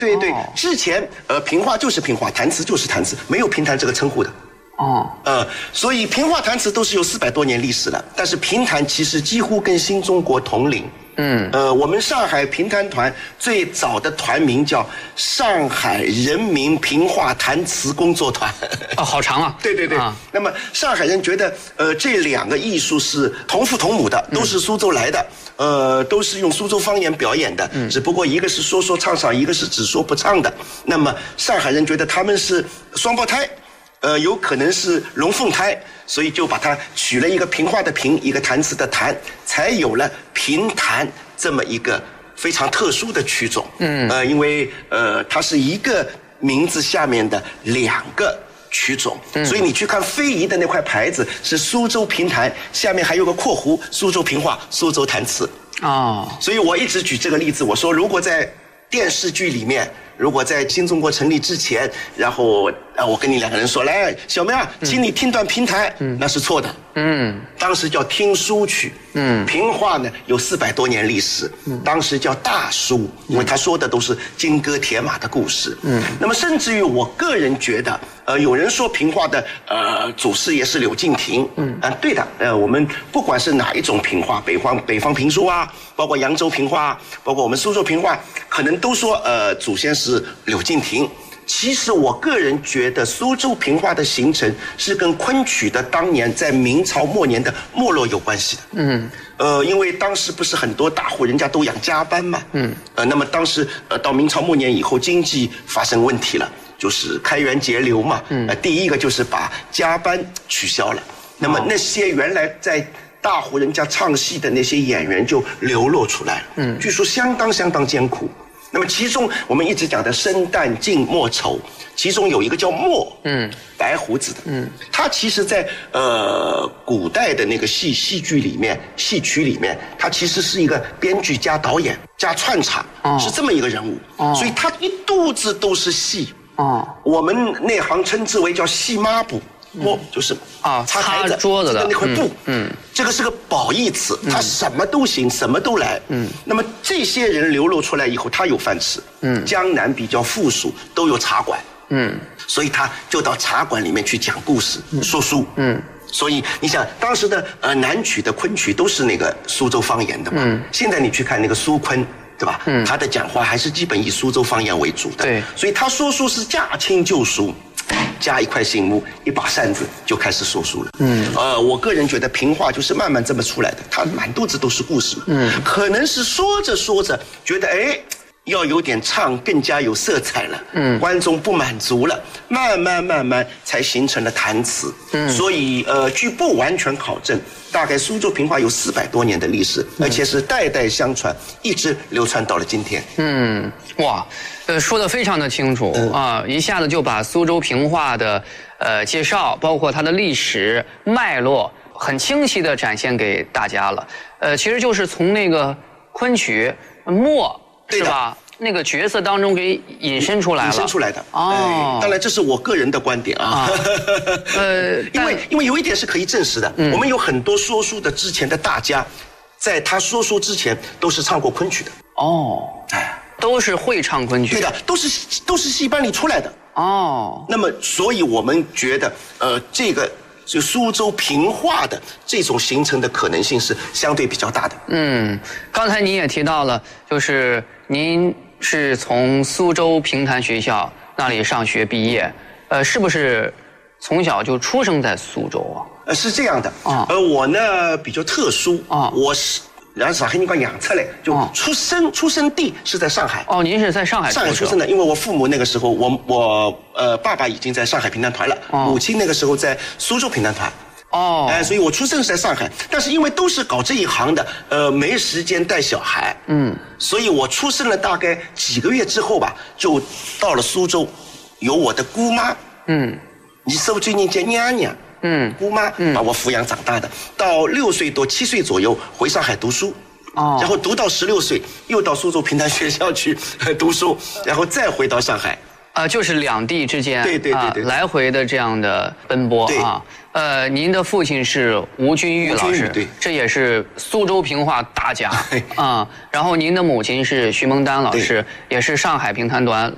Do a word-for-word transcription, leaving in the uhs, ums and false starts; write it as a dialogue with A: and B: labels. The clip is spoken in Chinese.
A: 对对，哦、之前呃评话就是评话，弹词就是弹词，没有评弹这个称呼的。哦，呃，所以评话弹词都是有四百多年历史了，但是评弹其实几乎跟新中国同龄。嗯，呃，我们上海评弹团最早的团名叫上海人民评话弹词工作团。
B: 哦，好长啊！
A: 对对对。啊、那么上海人觉得，呃，这两个艺术是同父同母的，都是苏州来的，嗯、呃，都是用苏州方言表演的，嗯、只不过一个是说说唱唱，一个是只说不唱的。那么上海人觉得他们是双胞胎。呃，有可能是龙凤胎，所以就把它取了一个评话的评，一个弹词的弹，才有了评弹这么一个非常特殊的曲种。嗯，呃，因为呃，它是一个名字下面的两个曲种，嗯、所以你去看非遗的那块牌子是苏州评弹，下面还有个括弧苏州评话、苏州弹词。哦，所以我一直举这个例子，我说如果在电视剧里面。如果在新中国成立之前，然后啊，我跟你两个人说，来，小梅啊，请你听段评弹，嗯、那是错的。嗯，当时叫听书曲。嗯，评话呢有四百多年历史，嗯、当时叫大书，因为他说的都是金戈铁马的故事。嗯，那么甚至于我个人觉得，呃，有人说评话的呃祖师爷是柳敬亭。嗯，啊，对的，呃，我们不管是哪一种评话，北方北方评书啊，包括扬州评话，包括我们苏州评话，可能都说呃祖先是。是柳敬亭。其实我个人觉得苏州评话的形成是跟昆曲的当年在明朝末年的没落有关系的。嗯，呃，因为当时不是很多大户人家都养家班嘛。嗯，呃，那么当时呃到明朝末年以后，经济发生问题了，就是开源节流嘛。嗯，呃，第一个就是把家班取消了。那么那些原来在大户人家唱戏的那些演员就流落出来了。嗯，据说相当相当艰苦。那么其中我们一直讲的生旦净末丑，其中有一个叫末，嗯，白胡子的，嗯，他其实在呃古代的那个戏戏剧里面、戏曲里面，他其实是一个编剧加导演加串场，哦、是这么一个人物，哦、所以他一肚子都是戏，哦，我们内行称之为叫戏抹布。摸就是啊，擦台子、
B: 桌子的
A: 那块布，嗯，嗯这个是个褒义词，他什么都行，什么都来，嗯。那么这些人流露出来以后，他有饭吃，嗯。江南比较富庶，都有茶馆，嗯，所以他就到茶馆里面去讲故事、嗯、说书，嗯。所以你想，当时的呃南曲的昆曲都是那个苏州方言的嘛，嗯。现在你去看那个苏昆。对吧？嗯，他的讲话还是基本以苏州方言为主的，对，所以他说书是驾轻就熟，加一块醒目，一把扇子就开始说书了。嗯，呃，我个人觉得评话就是慢慢这么出来的，他满肚子都是故事。嗯，可能是说着说着觉得哎。要有点唱更加有色彩了，嗯，观众不满足了，慢慢慢慢才形成了弹词，嗯，所以呃，据不完全考证，大概苏州评话有四百多年的历史，嗯、而且是代代相传，一直流传到了今天。
B: 嗯，哇，呃，说得非常的清楚、嗯、啊，一下子就把苏州评话的呃介绍，包括它的历史脉络，很清晰地展现给大家了。呃，其实就是从那个昆曲末。是吧？那个角色当中给引申出来了，
A: 引申出来的。哦，当然这是我个人的观点啊。呃，因为因为有一点是可以证实的，嗯、我们有很多说书的之前的大家，在他说书之前都是唱过昆曲的。
B: 哦，哎，都是会唱昆曲。
A: 对的，都是都是戏班里出来的。哦，那么所以我们觉得，呃，这个。就苏州评话的这种形成的可能性是相对比较大的。嗯，
B: 刚才您也提到了，就是您是从苏州评弹学校那里上学毕业，呃，是不是从小就出生在苏州啊？
A: 呃，是这样的啊。呃，我呢比较特殊啊，我是。然后上海人讲养出来，就出生、哦、出生地是在上海。
B: 哦，您是在上海
A: 上海出生的，因为我父母那个时候，我我呃爸爸已经在上海评弹团了，哦、母亲那个时候在苏州评弹团。哦，哎、呃，所以我出生是在上海，但是因为都是搞这一行的，呃，没时间带小孩，嗯，所以我出生了大概几个月之后吧，就到了苏州，有我的姑妈，嗯，你是不是最近叫娘娘？嗯，姑妈把我抚养长大的，到六岁多七岁左右回上海读书，哦，然后读到十六岁又到苏州评弹学校去读书，然后再回到上海。
B: 啊、呃，就是两地之间
A: 对对对对、
B: 啊、来回的这样的奔波啊。呃，您的父亲是吴君玉老师，
A: 对，
B: 这也是苏州评话大家啊。然后您的母亲是徐蒙丹老师，也是上海评弹团